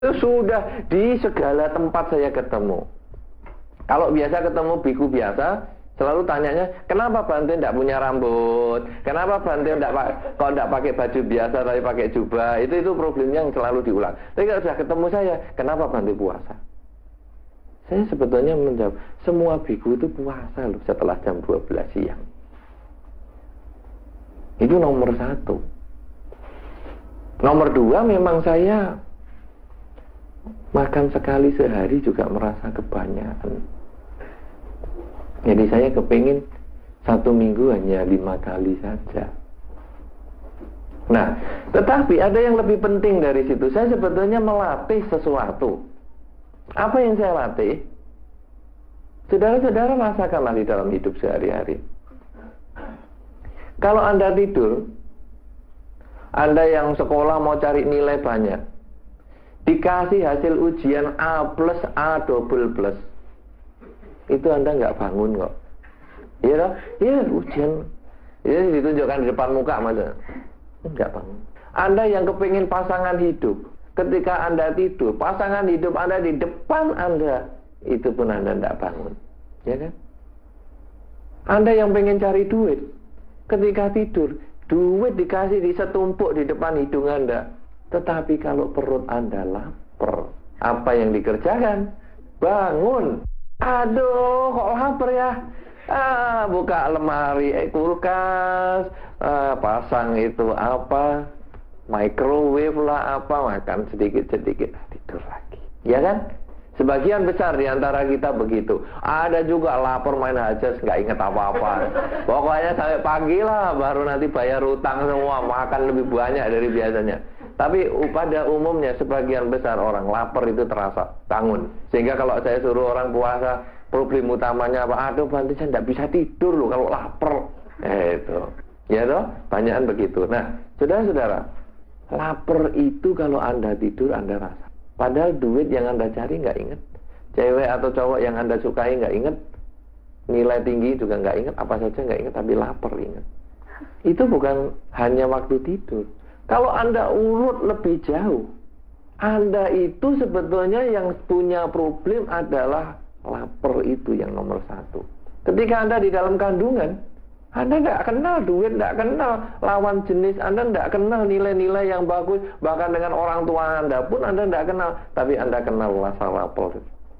Itu sudah di segala tempat saya ketemu. Kalau biasa ketemu biku biasa, selalu tanyanya, kenapa Bante tidak punya rambut? Kenapa Bante kok tidak pakai baju biasa tapi pakai jubah? Itu problemnya yang selalu diulang. Tapi kalau sudah ketemu saya, kenapa Bante puasa? Saya sebetulnya menjawab, semua biku itu puasa loh setelah jam 12 siang. Itu nomor 1. Nomor 2, memang saya makan sekali sehari juga merasa kebanyakan. Jadi saya kepingin 1 minggu hanya 5 kali saja. Nah, tetapi ada yang lebih penting dari situ. Saya sebetulnya melatih sesuatu. Apa yang saya latih? Saudara-saudara rasakanlah di dalam hidup sehari-hari. Kalau Anda tidur, Anda yang sekolah mau cari nilai banyak, dikasih hasil ujian A plus A double plus, itu Anda nggak bangun kok. Iya toh? Iya, ujian. Ini ditunjukkan di depan muka maksudnya. Nggak bangun. Anda yang kepingin pasangan hidup, ketika Anda tidur, pasangan hidup Anda di depan Anda, itu pun Anda nggak bangun. Ya kan? Anda yang pengen cari duit, ketika tidur, duit dikasih di setumpuk di depan hidung Anda. Tetapi kalau perut Anda lapar, apa yang dikerjakan? Bangun. Aduh, kok lapar ya? Buka lemari kulkas, pasang itu apa, microwave lah apa, makan sedikit-sedikit, tidur lagi. Ya kan? Sebagian besar di antara kita begitu. Ada juga lapar main hajas, nggak inget apa-apa. Pokoknya sampai pagi lah, baru nanti bayar utang semua, makan lebih banyak dari biasanya. Tapi pada umumnya sebagian besar orang lapar itu terasa bangun. Sehingga kalau saya suruh orang puasa, problem utamanya apa? Aduh, Bante, saya tidak bisa tidur loh kalau lapar. Itu, ya toh, banyakan begitu. Nah, saudara-saudara, lapar itu kalau Anda tidur Anda rasa. Padahal duit yang Anda cari nggak inget, cewek atau cowok yang Anda sukai nggak inget, nilai tinggi juga nggak inget, apa saja nggak inget, tapi lapar inget. Itu bukan hanya waktu tidur. Kalau Anda urut lebih jauh, Anda itu sebetulnya yang punya problem adalah lapar, itu yang nomor 1. Ketika Anda di dalam kandungan, Anda tidak kenal duit, tidak kenal lawan jenis, Anda tidak kenal nilai-nilai yang bagus, bahkan dengan orang tua Anda pun Anda tidak kenal, tapi Anda kenal rasa lapar.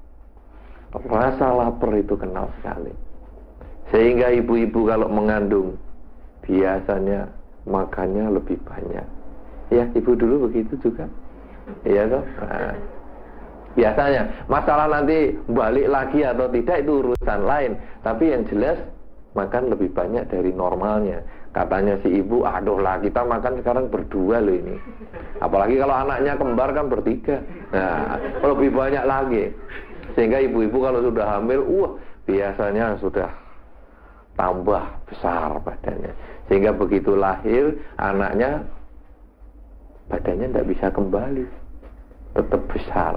Rasa lapar itu kenal sekali. Sehingga ibu-ibu kalau mengandung, biasanya makannya lebih banyak. Ya, ibu dulu begitu juga. Iya toh? Nah, biasanya masalah nanti balik lagi atau tidak itu urusan lain, tapi yang jelas makan lebih banyak dari normalnya. Katanya si ibu, aduh lah kita makan sekarang berdua loh ini. Apalagi kalau anaknya kembar kan bertiga. Nah, lebih banyak lagi. Sehingga ibu-ibu kalau sudah hamil, biasanya sudah tambah besar badannya. Sehingga begitu lahir anaknya, badannya tidak bisa kembali, tetap besar.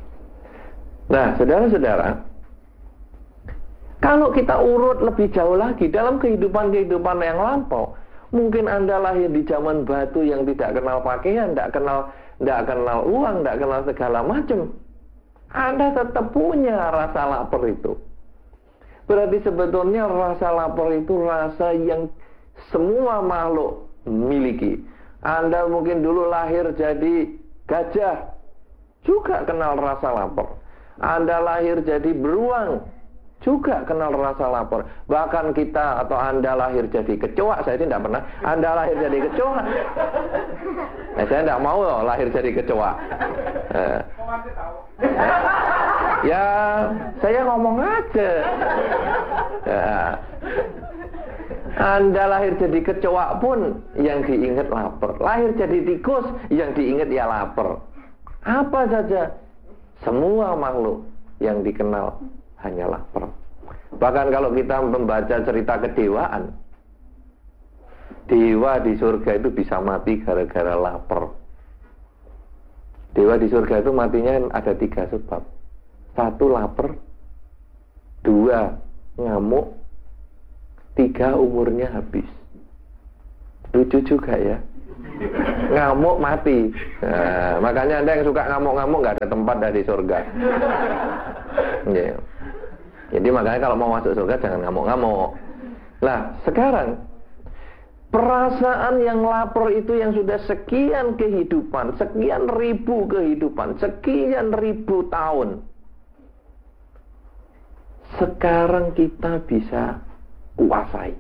Nah, saudara-saudara, kalau kita urut lebih jauh lagi dalam kehidupan yang lampau, mungkin Anda lahir di zaman batu yang tidak kenal pakaian, tidak kenal uang, tidak kenal segala macam. Anda tetap punya rasa lapar itu. Berarti sebetulnya rasa lapar itu rasa yang semua makhluk miliki. Anda mungkin dulu lahir jadi gajah, juga kenal rasa lapar. Anda lahir jadi beruang, juga kenal rasa lapar. Bahkan kita atau Anda lahir jadi kecoa, saya tidak pernah. Anda lahir jadi kecoa. Saya tidak mau lahir jadi kecoa. Ya, saya ngomong aja. Anda lahir jadi kecoa pun yang diingat lapar. Lahir jadi tikus yang diingat ya lapar. Apa saja, semua makhluk yang dikenal hanya lapar. Bahkan kalau kita membaca cerita kedewaan, dewa di surga itu bisa mati gara-gara lapar. Dewa di surga itu matinya ada 3 sebab. 1 lapar, 2 ngamuk, 3 umurnya habis. Lucu juga ya. ngamuk mati. Nah, makanya Anda yang suka ngamuk-ngamuk nggak ada tempat dari surga. Yeah. Jadi makanya kalau mau masuk surga jangan ngamuk-ngamuk. Nah, sekarang perasaan yang lapar itu yang sudah sekian kehidupan, sekian ribu kehidupan, sekian ribu tahun, sekarang kita bisa kuasai.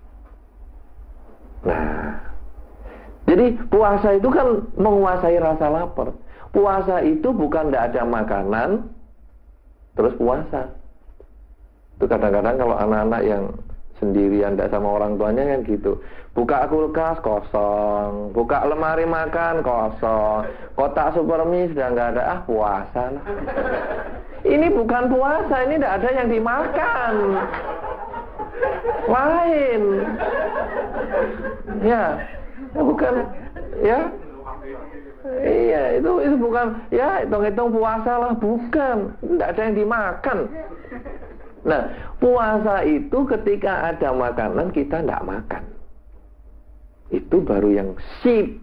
Nah, jadi puasa itu kan menguasai rasa lapar. Puasa itu bukan tidak ada makanan terus puasa. Itu kadang-kadang kalau anak-anak yang sendirian tidak sama orang tuanya kan gitu. Buka kulkas kosong, buka lemari makan kosong, kotak supermi sudah nggak ada, puasa lah. Ini bukan puasa, ini tidak ada yang dimakan. Lain. Ya, bukan, ya. Iya, itu bukan, ya hitung-hitung puasa lah, bukan. Tidak ada yang dimakan. Nah, puasa itu ketika ada makanan kita tidak makan. Itu baru yang sip.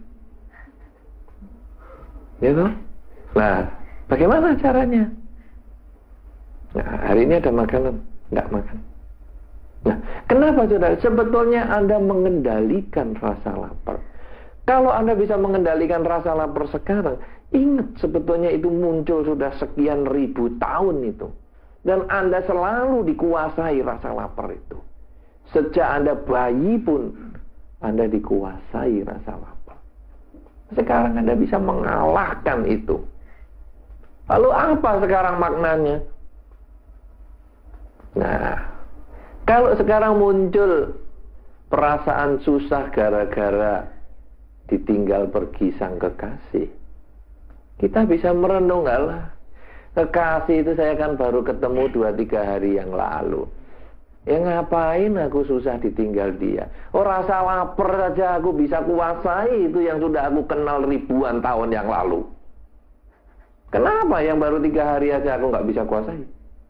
Ya toh? Nah, bagaimana caranya? Nah, hari ini ada makanan, tidak makan. Nah, kenapa saudara? Sebetulnya Anda mengendalikan rasa lapar. Kalau Anda bisa mengendalikan rasa lapar sekarang, ingat sebetulnya itu muncul sudah sekian ribu tahun itu. Dan Anda selalu dikuasai rasa lapar itu. Sejak Anda bayi pun Anda dikuasai rasa lapar. Sekarang Anda bisa mengalahkan itu. Lalu apa sekarang maknanya? Nah, kalau sekarang muncul perasaan susah gara-gara ditinggal pergi sang kekasih, kita bisa merenung, alah, kekasih itu saya kan baru ketemu 2-3 hari yang lalu. Ya ngapain aku susah ditinggal dia? Oh, rasa lapar saja aku bisa kuasai itu yang sudah aku kenal ribuan tahun yang lalu. Kenapa yang baru 3 hari aja aku nggak bisa kuasai?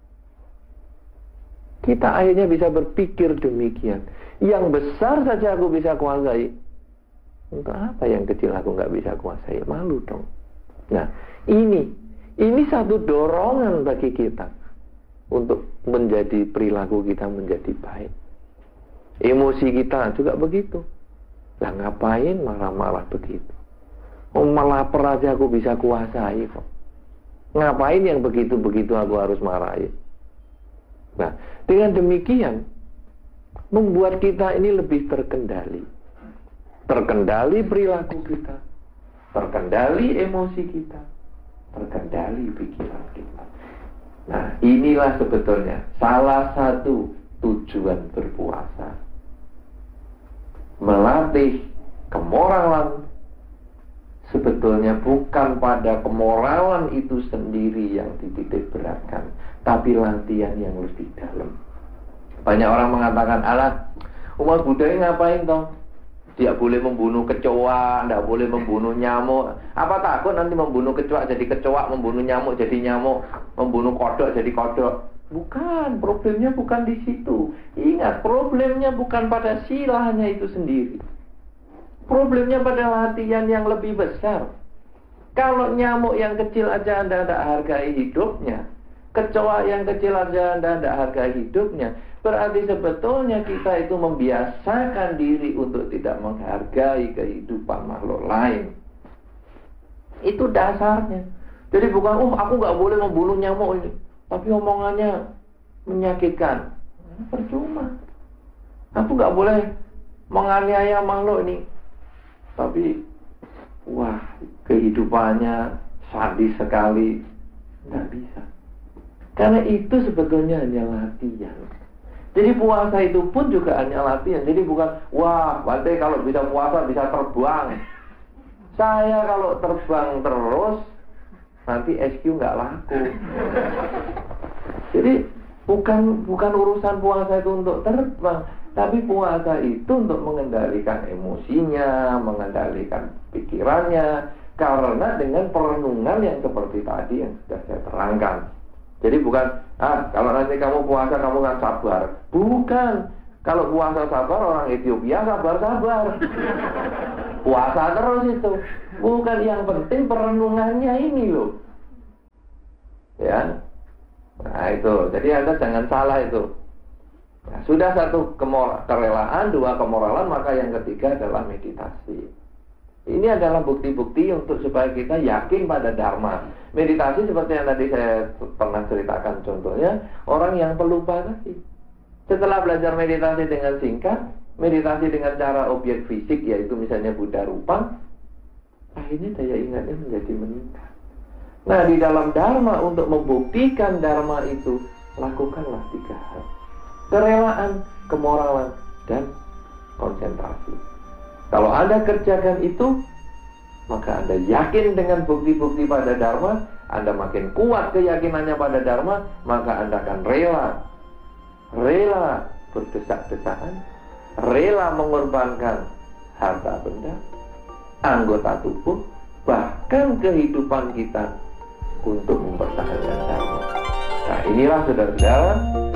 Kita akhirnya bisa berpikir demikian. Yang besar saja aku bisa kuasai, untuk apa yang kecil aku nggak bisa kuasai? Malu dong. Nah, ini satu dorongan bagi kita untuk menjadi perilaku kita menjadi baik. Emosi kita juga begitu. Lah ngapain marah-marah begitu? Oh, lapar aja aku bisa kuasai kok. Ngapain yang begitu-begitu aku harus marahin? Nah, dengan demikian membuat kita ini lebih terkendali. Terkendali perilaku kita, terkendali emosi kita, terkendali pikiran kita. Nah, inilah sebetulnya salah satu tujuan berpuasa. Melatih kemoralan. Sebetulnya bukan pada kemoralan itu sendiri yang dititik beratkan, tapi latihan yang lebih dalam. Banyak orang mengatakan, alah, umat Buddha ini ngapain toh? Tidak boleh membunuh kecoa, tidak boleh membunuh nyamuk. Apa takut nanti membunuh kecoa jadi kecoa, membunuh nyamuk jadi nyamuk, membunuh kodok jadi kodok? Bukan, problemnya bukan di situ. Ingat, problemnya bukan pada silahnya itu sendiri. Problemnya pada latihan yang lebih besar. Kalau nyamuk yang kecil aja Anda tidak hargai hidupnya, kecoa yang kecil aja Anda tidak hargai hidupnya, berarti sebetulnya kita itu membiasakan diri untuk tidak menghargai kehidupan makhluk lain. Itu dasarnya. Jadi bukan, aku nggak boleh membunuh nyamuk ini, tapi omongannya menyakitkan. Percuma. Aku nggak boleh menganiaya makhluk ini, tapi wah, kehidupannya sadis sekali. Nggak bisa. Karena itu sebetulnya hanya latihan. Jadi puasa itu pun juga hanya latihan. Jadi bukan, wah, Bante kalau bisa puasa bisa terbang. Saya kalau terbang terus, nanti SQ nggak laku. Jadi bukan urusan puasa itu untuk terbang, tapi puasa itu untuk mengendalikan emosinya, mengendalikan pikirannya. Karena dengan perenungan yang seperti tadi yang sudah saya terangkan. Jadi bukan, kalau nanti kamu puasa kamu kan sabar. Bukan, Kalau puasa sabar, orang Ethiopia sabar-sabar. Puasa terus itu. Bukan, yang penting perenungannya ini loh. Ya. Nah itu, jadi Anda jangan salah itu. Nah, sudah satu kerelaan, dua kemoralan, maka yang ketiga adalah meditasi. Ini adalah bukti-bukti untuk supaya kita yakin pada Dharma. Meditasi seperti yang tadi saya pernah ceritakan contohnya, orang yang pelupa tadi. Setelah belajar meditasi dengan singkat, meditasi dengan cara objek fisik, yaitu misalnya Buddha rupa, akhirnya daya ingatnya menjadi meningkat. Nah, di dalam Dharma, untuk membuktikan Dharma itu, lakukanlah 3 hal. Kerelaan, kemoralan, dan konsentrasi. Kalau Anda kerjakan itu, maka Anda yakin dengan bukti-bukti pada Dharma, Anda makin kuat keyakinannya pada Dharma, maka Anda akan rela berdesak-desakan, rela mengorbankan harta benda, anggota tubuh, bahkan kehidupan kita untuk mempertahankan Dharma. Nah, inilah saudara-saudara